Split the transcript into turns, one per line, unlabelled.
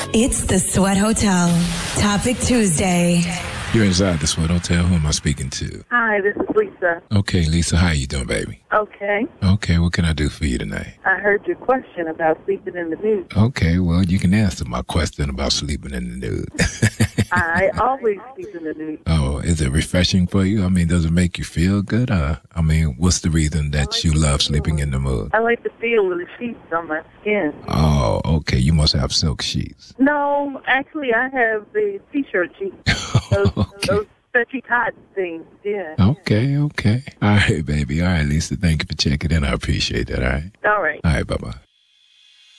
It's the Sweat Hotel. Topic Tuesday.
You're inside the Sweat Hotel. Who am I speaking to?
Hi, this is Lisa.
Okay, Lisa, how you doing, baby?
Okay.
Okay, what can I do for you tonight?
I heard your question about sleeping in the nude.
Okay, well, you can answer my question about sleeping in the nude.
I always sleep in the nude.
Oh, is it refreshing for you? I mean, does it make you feel good? What's the reason that you love sleeping in the nude?
I like to feel the sheets on my skin.
Oh, okay, you must have silk sheets.
No, actually, I have the T-shirt sheets. Those stretchy cotton things, yeah.
Okay. All right, baby. All right, Lisa, thank you for checking in. I appreciate that, all right?
All right.
All right, bye-bye.